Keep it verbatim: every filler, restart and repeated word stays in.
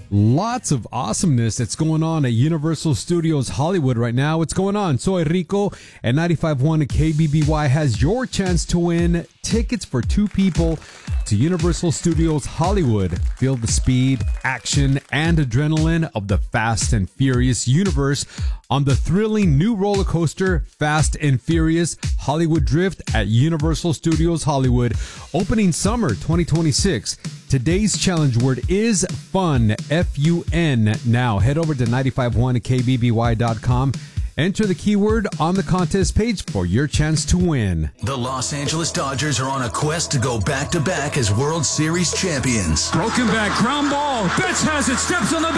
Lots of awesomeness that's going on at Universal Studios Hollywood right now. What's going on? Soy Rico and ninety-five point one K B B Y has your chance to win tickets for two people to Universal Studios Hollywood. Feel the speed, action, and adrenaline of the Fast and Furious universe on the thrilling new roller coaster Fast and Furious Hollywood Drift at Universal Studios Hollywood, opening summer twenty twenty-six. Today's challenge word is fun, F U N. Now head over to ninety-five point one K B B Y dot com. Enter the keyword on the contest page for your chance to win. The Los Angeles Dodgers are on a quest to go back-to-back as World Series champions. Broken back, ground ball. Betts has it, steps on the